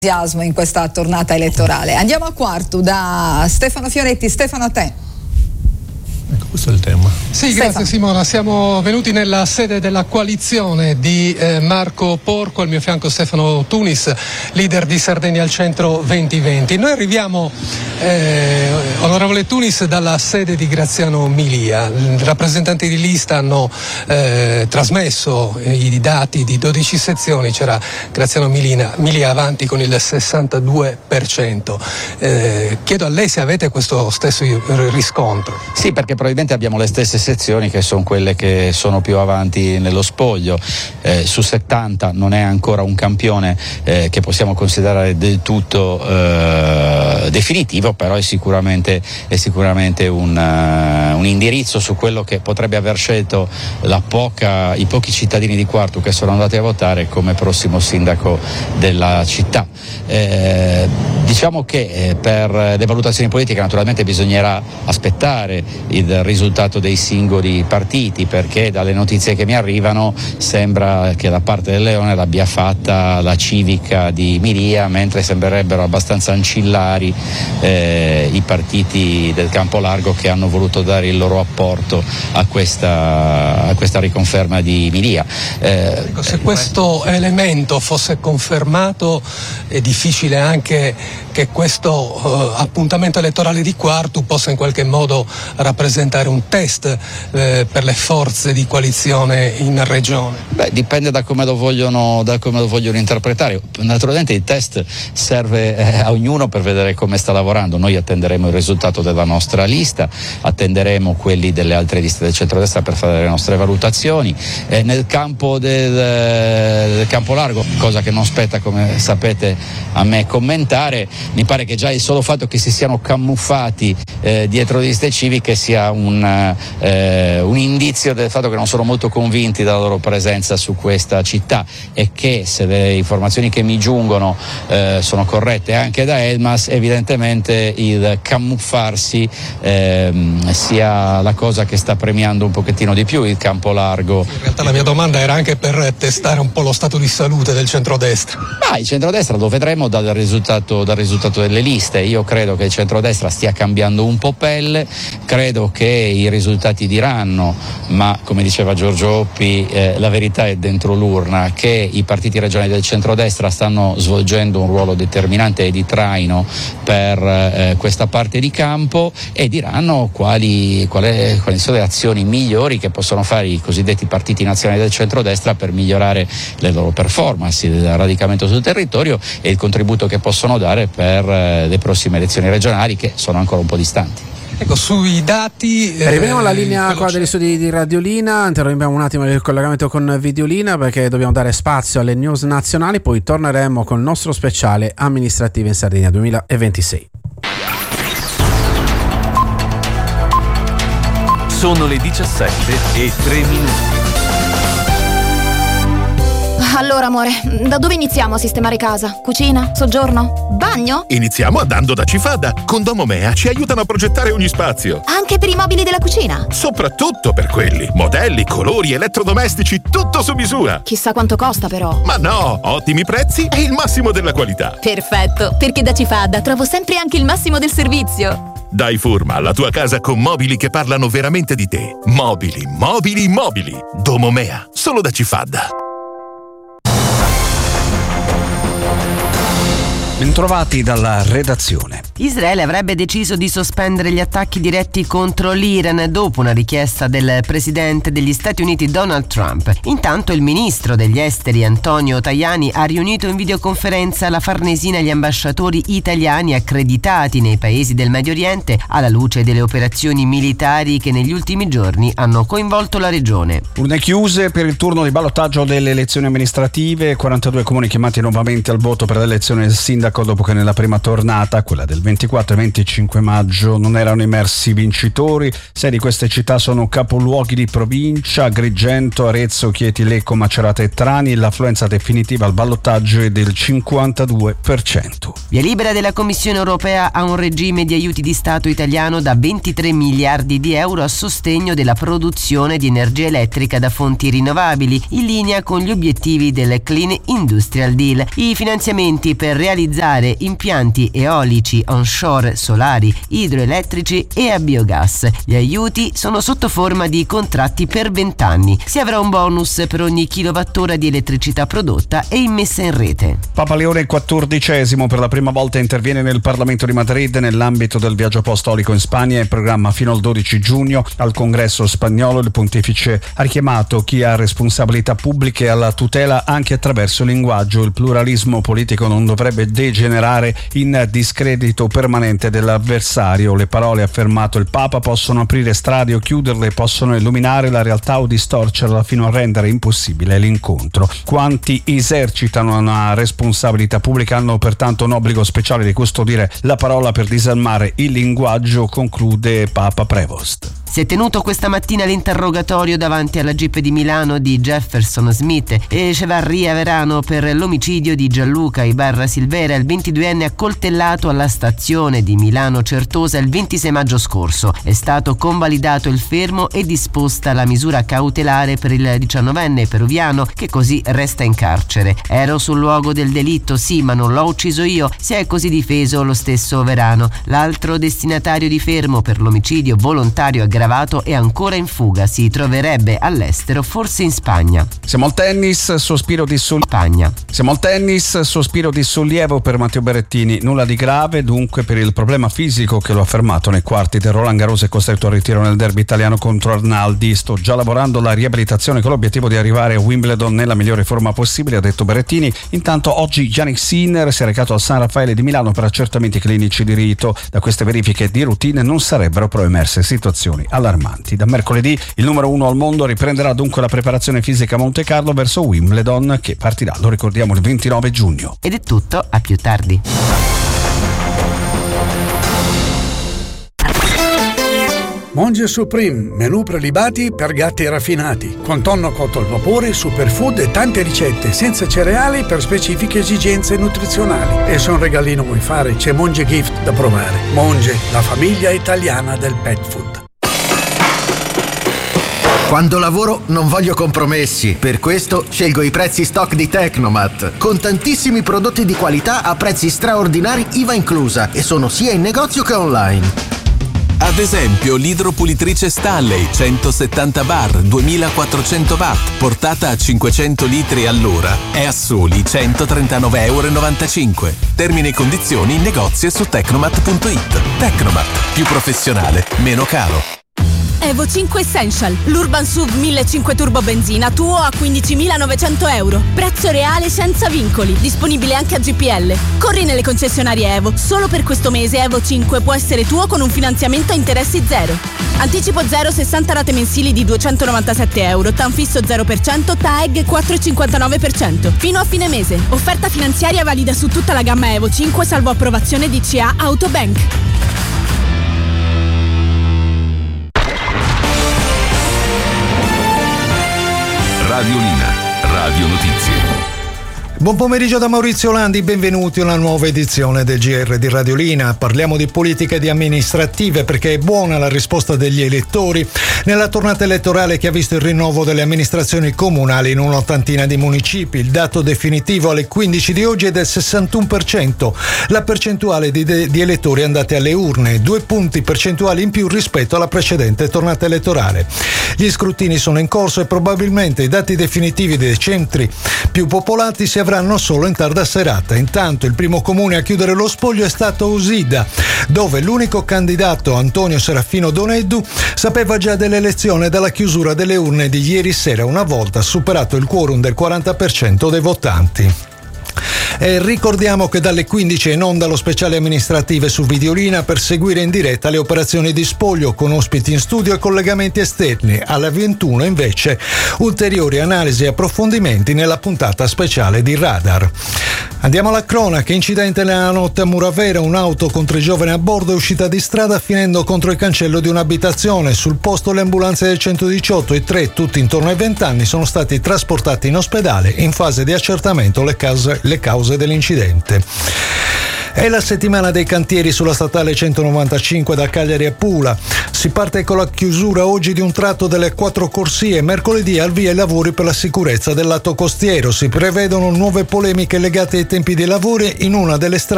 entusiasmo in questa tornata elettorale. Andiamo a Quartu da Stefano Fioretti. Stefano, a te. Ecco, questo è il tema. Sì, grazie Simona. Siamo venuti nella sede della coalizione di Marco Porco, al mio fianco Stefano Tunis, leader di Sardegna al Centro 2020. Noi arriviamo, onorevole Tunis, dalla sede di Graziano Milia. I rappresentanti di lista hanno trasmesso i dati di 12 sezioni. C'era Graziano Milia avanti con il 62%. Chiedo a lei se avete questo stesso riscontro. Sì, perché probabilmente abbiamo le stesse sezioni che sono quelle che sono più avanti nello spoglio. Su 70 non è ancora un campione che possiamo considerare del tutto definitivo, però è sicuramente un indirizzo su quello che potrebbe aver scelto i pochi cittadini di Quartu che sono andati a votare come prossimo sindaco della città. Diciamo che per le valutazioni politiche naturalmente bisognerà aspettare il risultato dei singoli partiti, perché dalle notizie che mi arrivano sembra che da parte del Leone l'abbia fatta la Civica di Milia, mentre sembrerebbero abbastanza ancillari i partiti del Campo Largo che hanno voluto dare il loro apporto a questa riconferma di Milia. Se questo elemento fosse confermato, è difficile anche che questo appuntamento elettorale di Quartu possa in qualche modo rappresentare un test per le forze di coalizione in regione. Dipende da come lo vogliono interpretare. Naturalmente il test serve a ognuno per vedere come sta lavorando. Noi attenderemo il risultato della nostra lista, attenderemo quelli delle altre liste del centrodestra per fare le nostre valutazioni. Nel campo del Campo Largo, cosa che non spetta, come sapete, a me commentare, mi pare che già il solo fatto che si siano camuffati dietro le liste civiche sia un indizio del fatto che non sono molto convinti della loro presenza su questa città, e che, se le informazioni che mi giungono sono corrette anche da Elmas, evidentemente il camuffarsi sia la cosa che sta premiando un pochettino di più il Campo Largo. In realtà la mia domanda era anche per testare un po' lo stato di salute del centrodestra. Il centrodestra lo vedremo dal risultato delle liste. Io credo che il centrodestra stia cambiando un po' pelle, credo che i risultati diranno, ma come diceva Giorgio Oppi, la verità è dentro l'urna, che i partiti regionali del centrodestra stanno svolgendo un ruolo determinante e di traino per questa parte di campo, e diranno quali sono le azioni migliori che possono fare i cosiddetti partiti nazionali del centrodestra per migliorare le loro performance, il radicamento sul territorio e il contributo che possono dare per le prossime elezioni regionali, che sono ancora un po' distanti. Ecco, sui dati... Arriviamo alla linea qua degli studi di Radiolina, interrompiamo un attimo il collegamento con Videolina perché dobbiamo dare spazio alle news nazionali, poi torneremo con il nostro speciale amministrativo in Sardegna 2026. Sono le 17:03. Allora, amore, da dove iniziamo a sistemare casa? Cucina? Soggiorno? Bagno? Iniziamo andando da Cifada. Con Domomea ci aiutano a progettare ogni spazio. Anche per i mobili della cucina? Soprattutto per quelli. Modelli, colori, elettrodomestici, tutto su misura. Chissà quanto costa, però. Ma no, ottimi prezzi e il massimo della qualità. Perfetto, perché da Cifada trovo sempre anche il massimo del servizio. Dai forma alla tua casa con mobili che parlano veramente di te. Mobili, mobili, mobili. Domomea, solo da Cifada. Bentrovati dalla redazione. Israele avrebbe deciso di sospendere gli attacchi diretti contro l'Iran dopo una richiesta del presidente degli Stati Uniti Donald Trump. Intanto il ministro degli esteri Antonio Tajani ha riunito in videoconferenza alla Farnesina gli ambasciatori italiani accreditati nei paesi del Medio Oriente alla luce delle operazioni militari che negli ultimi giorni hanno coinvolto la regione. Urne chiuse per il turno di ballottaggio delle elezioni amministrative, 42 comuni chiamati nuovamente al voto per l'elezione del sindaco dopo che nella prima tornata, quella del il 24 e 25 maggio non erano emersi vincitori. 6 di queste città sono capoluoghi di provincia: Agrigento, Arezzo, Chieti, Lecco, Macerata e Trani. L'affluenza definitiva al ballottaggio è del 52%. Via libera della Commissione europea a un regime di aiuti di Stato italiano da 23 miliardi di euro a sostegno della produzione di energia elettrica da fonti rinnovabili, in linea con gli obiettivi del Clean Industrial Deal. I finanziamenti per realizzare impianti eolici, onshore, solari, idroelettrici e a biogas. Gli aiuti sono sotto forma di contratti per 20 anni. Si avrà un bonus per ogni kilowattora di elettricità prodotta e immessa in rete. Papa Leone XIV per la prima volta interviene nel Parlamento di Madrid nell'ambito del viaggio apostolico in Spagna e programma fino al 12 giugno. Al congresso spagnolo il pontefice ha richiamato chi ha responsabilità pubbliche alla tutela anche attraverso il linguaggio. Il pluralismo politico non dovrebbe degenerare in discredito permanente dell'avversario. Le parole, affermato il Papa, possono aprire strade o chiuderle, possono illuminare la realtà o distorcerla fino a rendere impossibile l'incontro. Quanti esercitano una responsabilità pubblica hanno pertanto un obbligo speciale di custodire la parola per disarmare il linguaggio, conclude Papa Prevost. Si è tenuto questa mattina l'interrogatorio davanti alla GIP di Milano di Jefferson Smith e Cevarria Verano per l'omicidio di Gianluca Ibarra Silvera, il 22enne accoltellato alla stazione di Milano Certosa il 26 maggio scorso. È stato convalidato il fermo e disposta la misura cautelare per il 19enne peruviano, che così resta in carcere. Ero sul luogo del delitto, sì, ma non l'ho ucciso io, si è così difeso lo stesso Verano. L'altro destinatario di fermo per l'omicidio volontario aggravato è ancora in fuga, si troverebbe all'estero, forse in Spagna. Siamo al tennis, sospiro di sollievo per Matteo Berrettini, nulla di grave dunque per il problema fisico che lo ha fermato nei quarti del Roland Garros e costretto al ritiro nel derby italiano contro Arnaldi. Sto già lavorando alla riabilitazione con l'obiettivo di arrivare a Wimbledon nella migliore forma possibile, ha detto Berrettini. Intanto oggi Jannik Sinner si è recato al San Raffaele di Milano per accertamenti clinici di rito. Da queste verifiche di routine non sarebbero però emerse situazioni allarmanti. Da mercoledì il numero 1 al mondo riprenderà dunque la preparazione fisica a Monte Carlo verso Wimbledon, che partirà, lo ricordiamo, il 29 giugno. Ed è tutto, a più tardi. Monge Supreme, menù prelibati per gatti raffinati, con tonno cotto al vapore, superfood e tante ricette senza cereali per specifiche esigenze nutrizionali. E se un regalino vuoi fare, c'è Monge Gift da provare. Monge, la famiglia italiana del pet food. Quando lavoro non voglio compromessi, per questo scelgo i prezzi stock di Tecnomat, con tantissimi prodotti di qualità a prezzi straordinari IVA inclusa, e sono sia in negozio che online. Ad esempio l'idropulitrice Stanley 170 bar 2400 watt portata a 500 litri all'ora è a soli €139,95. Termini e condizioni in negozio e su tecnomat.it. Tecnomat, più professionale, meno caro. Evo 5 Essential, l'Urban SUV 1500 turbo benzina tuo a €15.900. Prezzo reale senza vincoli, disponibile anche a GPL. Corri nelle concessionarie Evo. Solo per questo mese Evo 5 può essere tuo con un finanziamento a interessi zero. Anticipo 0, 60 rate mensili di €297, TAN fisso 0%, TAEG 4,59%. Fino a fine mese. Offerta finanziaria valida su tutta la gamma Evo 5 salvo approvazione di CA Autobank. Radiolina, Radio Notizie. Buon pomeriggio da Maurizio Landi, benvenuti a una nuova edizione del GR di Radiolina. Parliamo di politiche e di amministrative perché è buona la risposta degli elettori nella tornata elettorale che ha visto il rinnovo delle amministrazioni comunali in un'ottantina di municipi. Il dato definitivo alle 15 di oggi è del 61%, la percentuale di elettori andati alle urne, 2 punti percentuali in più rispetto alla precedente tornata elettorale. Gli scrutini sono in corso e probabilmente i dati definitivi dei centri più popolati si avranno solo in tarda serata. Intanto il primo comune a chiudere lo spoglio è stato Usida, dove l'unico candidato, Antonio Serafino Doneddu, sapeva già dell'elezione dalla chiusura delle urne di ieri sera, una volta superato il quorum del 40% dei votanti. E ricordiamo che dalle 15 è in onda lo speciale amministrative su Videolina per seguire in diretta le operazioni di spoglio con ospiti in studio e collegamenti esterni. Alle 21 invece ulteriori analisi e approfondimenti nella puntata speciale di Radar. Andiamo alla cronaca. Incidente nella notte a Muravera, un'auto con 3 giovani a bordo è uscita di strada finendo contro il cancello di un'abitazione. Sul posto le ambulanze del 118 e 3, tutti intorno ai 20 anni, sono stati trasportati in ospedale. In fase di accertamento le cause dell'incidente. È la settimana dei cantieri sulla statale 195 da Cagliari a Pula. Si parte con la chiusura oggi di un tratto delle 4 corsie. Mercoledì al via i lavori per la sicurezza del lato costiero. Si prevedono nuove polemiche legate ai tempi dei lavori in una delle strade